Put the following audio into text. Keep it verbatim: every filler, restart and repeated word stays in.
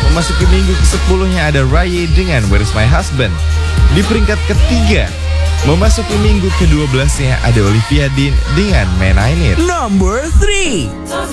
Memasuki minggu kesepuluhnya ada Raya dengan Where Is My Husband. Di peringkat ketiga, memasuki minggu kedua belasnya ada Olivia Dean dengan Man I Need. Number three.